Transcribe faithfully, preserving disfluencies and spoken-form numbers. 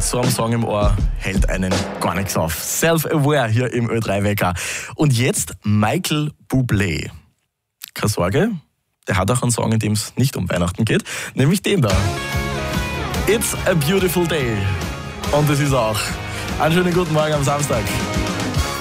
mit so einem Song im Ohr hält einen gar nichts auf. Self-Aware hier im Ö drei Wecker. Und jetzt Michael Bublé. Keine Sorge, der hat auch einen Song, in dem es nicht um Weihnachten geht, nämlich den da. It's a Beautiful Day. Und das ist auch. Einen schönen guten Morgen am Samstag.